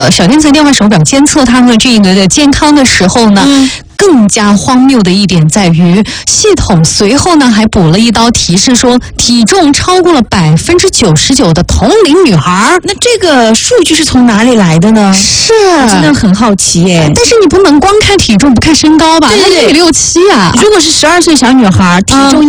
小天才电话手表监测他们这个健康的时候呢，更加荒谬的一点在于，系统随后呢还补了一刀提示说，体重超过了99%的同龄女孩。 那这个数据是从哪里来的呢？ 是， 真的很好奇耶。 但是你不能光看体重不看身高吧？ 对 1.67啊。 如果是12岁小女孩，体重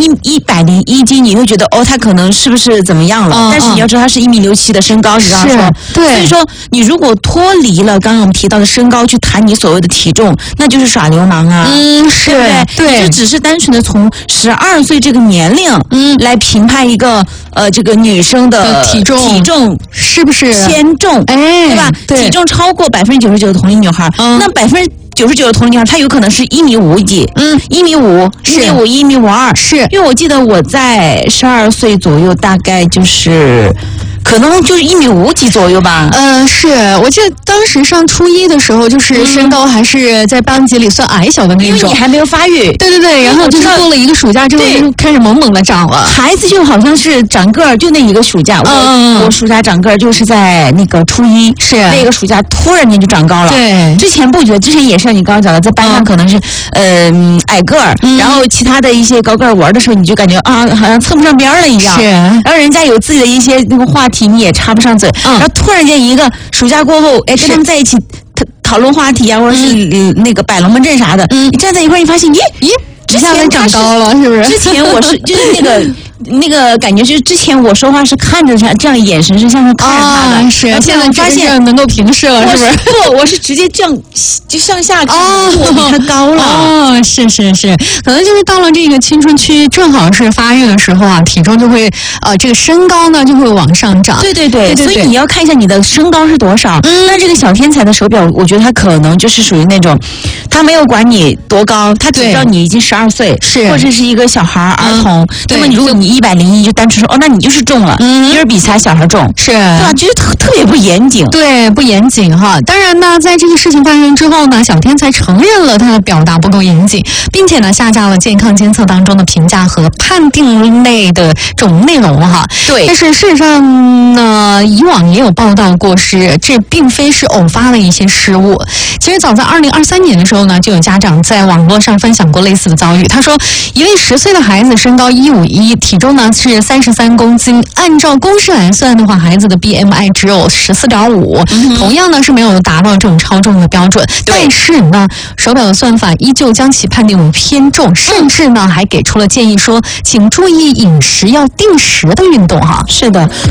101斤，你会觉得哦，她可能是不是怎么样了？但是你要知道，她是1.67米的身高，你刚刚说， 对。 所以说，你如果脱离了刚刚我们提到的身高去谈你所谓的体重，那就是耍流氓啊。 是， 对，就只是单纯的从12岁这个年龄，来评判一个这个女生的体重是不是偏重，对吧？体重超过99%的同龄女孩，那99%的同龄女孩，她有可能是1.5米几，1.5米、1.5米、1.52米， 是因为我记得我在12岁左右，大概就是可能就是1.5米几左右吧。 是我记得当时上初一的时候，就是身高还是在班级里算矮小的那种， 因为你还没有发育。 对，然后就是过了一个暑假之后，就开始猛猛的长了。 孩子就好像是长个儿，就那一个暑假，我暑假长个儿就是在那个初一， 是那个暑假突然间就长高了。 对， 之前不觉得，之前也是你刚刚讲的，在班上可能是矮个儿，然后其他的一些高个儿玩的时候，你就感觉啊，好像蹭不上边了一样。 是， 然后人家有自己的一些那个话题，你也插不上嘴。然后突然间一个暑假过后，跟他们在一起讨论话题啊，或者是那个摆龙门阵啥的，你站在一块儿，你发现，咦， 之前长高了，是不是？ 之前我是就是那个感觉，就是之前我说话是看着他，这样眼神是像是看着他的， 是。现在发现能够平视了，是不是？ 不，我是直接这样就向下看，我比他高了。 是，可能就是到了这个青春期，正好是发育的时候啊，体重就会这个身高呢就会往上涨。 对，所以你要看一下你的身高是多少。那这个小天才的手表，我觉得它可能就是属于那种，它没有管你多高，它只知道你已经12岁， 是或者是一个小孩儿童。那么如果你101，就单纯说那你就是重了，因为比才小孩重， 是， 对吧？就是特别不严谨， 对，不严谨哈。当然呢，在这个事情发生之后呢，小天才承认了他的表达不够严谨，并且呢下架了健康监测当中的评价和判定类的这种内容哈。 对， 但是事实上呢，以往也有报道过这并非是偶发的一些失误。其实早在2023年的时候呢，就有家长在网络上分享过类似的遭遇。他说，一位10岁的孩子身高151，体重呢是33公斤，按照公式来算的话，孩子的 BMI 只有14.5，同样呢是没有达到这种超重的标准。但是呢，手表的算法依旧将其判定为偏重，甚至呢还给出了建议说，请注意饮食，要定时的运动哈。 是的，